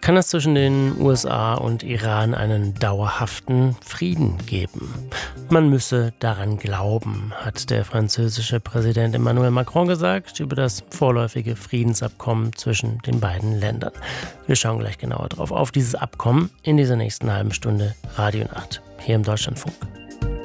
kann es zwischen den USA und Iran einen dauerhaften Frieden geben. Man müsse daran glauben, hat der französische Präsident Emmanuel Macron gesagt über das vorläufige Friedensabkommen zwischen den beiden Ländern. Wir schauen gleich genauer drauf auf dieses Abkommen in dieser nächsten halben Stunde Radio Nacht hier im Deutschlandfunk.